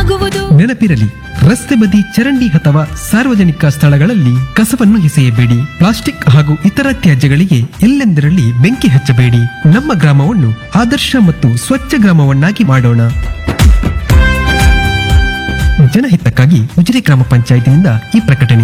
ಆಗುವುದು. ನೆನಪಿರಲಿ, ರಸ್ತೆ ಬದಿ ಚರಂಡಿ ಅಥವಾ ಸಾರ್ವಜನಿಕ ಸ್ಥಳಗಳಲ್ಲಿ ಕಸವನ್ನು ಎಸೆಯಬೇಡಿ. ಪ್ಲಾಸ್ಟಿಕ್ ಹಾಗೂ ಇತರ ತ್ಯಾಜ್ಯಗಳಿಗೆ ಎಲ್ಲೆಂದರಲ್ಲಿ ಬೆಂಕಿ ಹಚ್ಚಬೇಡಿ. ನಮ್ಮ ಗ್ರಾಮವನ್ನು ಆದರ್ಶ ಮತ್ತು ಸ್ವಚ್ಛ ಗ್ರಾಮವನ್ನಾಗಿ ಮಾಡೋಣ. ಜನಹಿತಕ್ಕಾಗಿ ಉಜಿರೆ ಗ್ರಾಮ ಪಂಚಾಯತಿನಿಂದ ಈ ಪ್ರಕಟಣೆ.